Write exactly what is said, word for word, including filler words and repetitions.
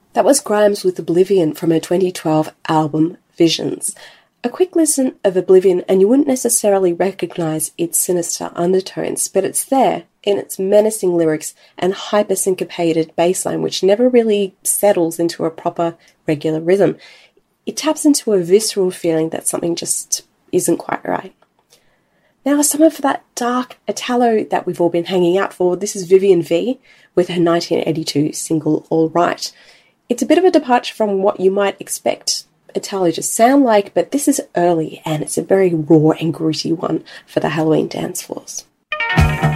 That was Grimes with Oblivion from her twenty twelve album Visions. A quick listen of Oblivion and you wouldn't necessarily recognise its sinister undertones, but it's there in its menacing lyrics and hyper-syncopated bassline, which never really settles into a proper regular rhythm. It taps into a visceral feeling that something just isn't quite right. Now, some of that dark Italo that we've all been hanging out for, this is Vivian V with her nineteen eighty-two single All Right. It's a bit of a departure from what you might expect Italo to sound like, but this is early and it's a very raw and gritty one for the Halloween dance floors.